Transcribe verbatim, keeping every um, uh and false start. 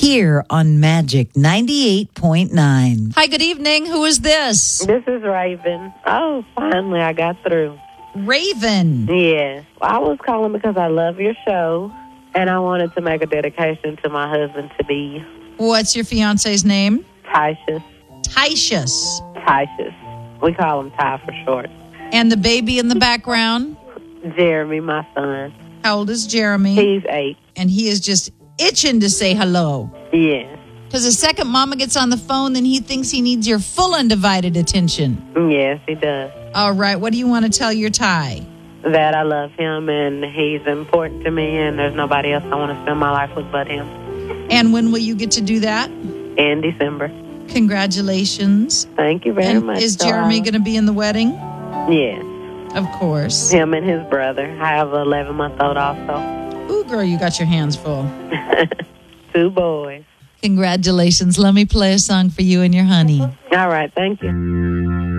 here on Magic ninety-eight point nine. Hi, good evening. Who is this? This is Raven. Oh, finally, I got through. Raven. Yes. Well, I was calling because I love your show, and I wanted to make a dedication to my husband-to-be. What's your fiance's name? Titius. Titius. Titius. We call him Ty for short. And the baby in the background? Jeremy, my son. How old is Jeremy? He's eight. And he is just itching to say hello. Yes. Because the second mama gets on the phone, then he thinks he needs your full undivided attention. Yes, he does. All right, what do you want to tell your Ty? That I love him, and he's important to me, and there's nobody else I want to spend my life with but him. And when will you get to do that? In December. Congratulations. Thank you very and much. Is Jeremy going to be in the wedding? Yes. Of course. Him and his brother. I have an eleven-month-old also. Ooh, girl, you got your hands full. Two boys. Congratulations. Let me play a song for you and your honey. All right, thank you.